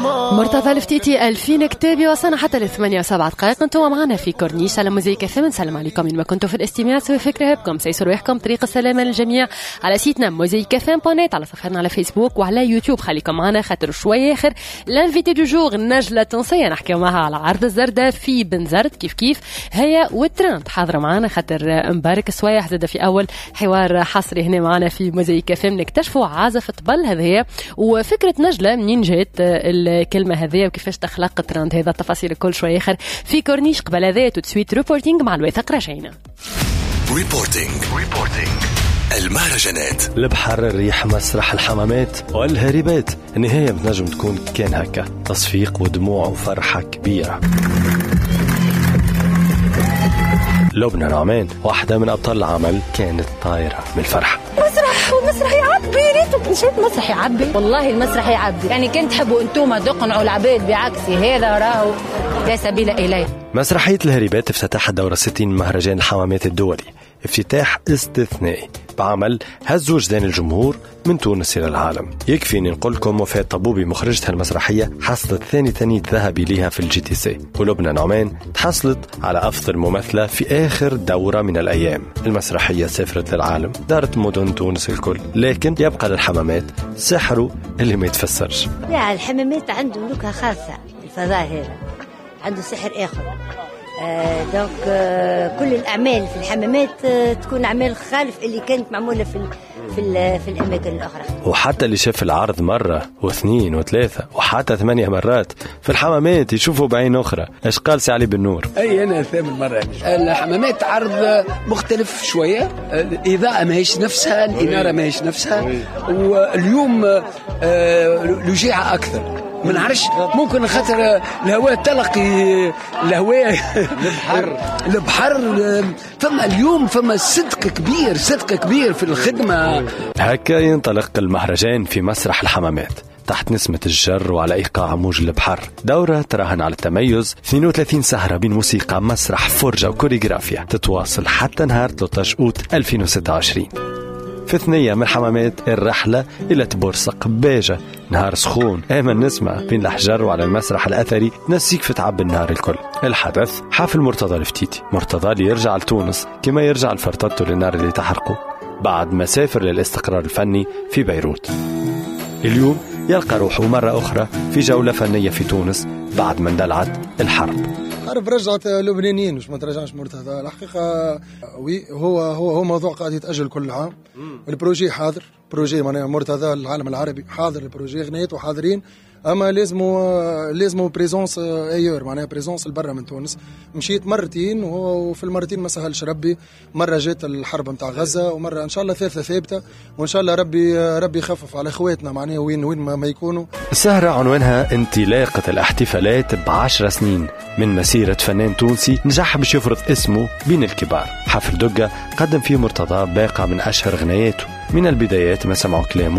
مرتضى الفتيتي 2000 كتابي وصلنا حتى ل 8 و7 دقائق. انتم معنا في كورنيش على موزيك FM. نسلم عليكم من ما كنتوا في الاستماع. سوي فكرة هبكم سيسر رواحكم طريق السلامة للجميع على سيتنا موزيك FM.net، على صفحتنا على فيسبوك وعلى يوتيوب. خليكم معنا خاطر شوية آخر الانفيتي دو جور نجلة تونسية نحكي معها على عرض الزردة في بنزرت. كيف هي والترند حاضرة معنا خاطر مبارك السوايح زاد في أول حوار حصري هنا معنا في موزيك FM نكتشفوا عازف طبل هذه وفكرة نجلة منين جات الكلمة هذه وكيفاش تخلق الترند هذا. التفاصيل كل شوية آخر في كورنيش. قبل هذا تسويت ريبورتينج مع الوثاق رشينا. ريبورتينج المهرجانات، البحر، الريح، مسرح، الحمامات والهريبات. النهاية بتنجم تكون كان هكا تصفيق ودموع وفرحة كبيرة. لبنى نعمان واحدة من أبطال العمل كانت طايرة من الفرحة. مسرح يعبي، ريتو مشيت مسرح يعبي، والله المسرح يعبي. يعني كنت تحبوا انتوما تقنعوا العباد بعكسي هذا راهو لا سبيل إليه. مسرحية الهريبات افتتح الدورة 60 مهرجان الحمامات الدولي، افتتاح استثنائي بعمل هز وجدان الجمهور من تونس إلى العالم. يكفي أن نقول لكم وفاة طبوبي مخرجتها المسرحية حصلت ثاني تنيت ذهبي لها في الGTC، ولبنى نعمان تحصلت على أفضل ممثلة في آخر دورة من الأيام. المسرحية سافرت للعالم، دارت مدن تونس الكل، لكن يبقى للحمامات سحره اللي ما يتفسرش. لا، الحمامات عنده نكهة خاصة، الفضاء هذا عنده سحر آخر. دونك كل الأعمال في الحمامات تكون أعمال خالف اللي كانت معمولة في الأماكن الأخرى. وحتى اللي شاف العرض مرة واثنين وثلاثة وحتى 8 مرات في الحمامات يشوفوا بعين أخرى. إيش قال سي علي بن نور؟ أي أنا 8 مرات. الحمامات عرض مختلف شوية، الإضاءة ما هيش نفسها، الإنارة ما هيش نفسها، واليوم لجيعة أكثر. ما نعرفش، ممكن خاطر الهواء تلقي الهواء البحر فما اليوم فما صدق كبير في الخدمة. هكا ينطلق المهرجان في مسرح الحمامات تحت نسمة الجر وعلى إيقاع موج البحر. دورة تراهن على التميز، 32 سهرة بين موسيقى، مسرح، فرجة وكوريغرافيا تتواصل حتى نهار 13 أوت 2026. في ثنية من الحمامات الرحلة إلى تبورسق باجة، نهار سخون آمن نسمع بين الأحجار وعلى المسرح الأثري نسيك في تعب النهار الكل. الحدث حافل مرتضى الفتيتي، مرتضى اللي يرجع لتونس كما يرجع الفرطاطو للنار اللي تحرقه بعد ما سافر للاستقرار الفني في بيروت. اليوم يلقى روحه مرة أخرى في جولة فنية في تونس بعد ما اندلعت الحرب. عارف رجعت لبنانيين مش ما ترجعش مرتضى الحقيقة. هو موضوع قاعد يتأجل كل عام. البروجي حاضر، بروجي معناها مرتضى العالم العربي حاضر، البروجي غنيته حاضرين، اما لازموا بريزونس ايور، معناها بريزونس البرة من تونس. مشيت مرتين وفي المرتين ما سهلش ربي. مرة جات الحرب نتاع غزة، ومرة ان شاء الله ثالثة ثابتة، وان شاء الله ربي يخفف على اخواتنا معناها وين ما يكونوا. السهرة عنوانها انطلاقة الاحتفالات ب10 سنين من مسيرة فنان تونسي نجح باش يفرض اسمه بين الكبار. حفل دقة قدم فيه مرتضى باقة من أشهر غناياته. من البدايات ما سمعوا كلامه